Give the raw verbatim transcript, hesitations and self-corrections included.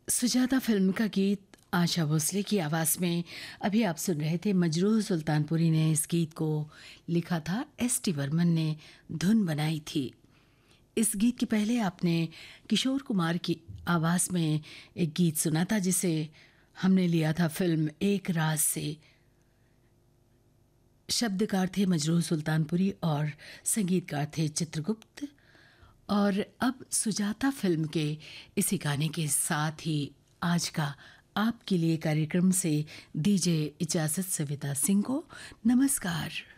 Sujata film का गीत आशा भोसले की आवाज़ में अभी आप सुन रहे थे। मजरूह सुल्तानपुरी ने इस गीत को लिखा था, एस टी बर्मन ने धुन बनाई थी। इस गीत के पहले आपने किशोर कुमार की आवाज़ में एक गीत सुना था जिसे हमने लिया था फिल्म एक राज से। शब्दकार थे मजरूह सुल्तानपुरी और संगीतकार थे चित्रगुप्त। और अब सुजाता फिल्म के इसी गाने के साथ ही आज का आपके लिए कार्यक्रम से दीजिए इजाज़त सविता सिंह को। नमस्कार।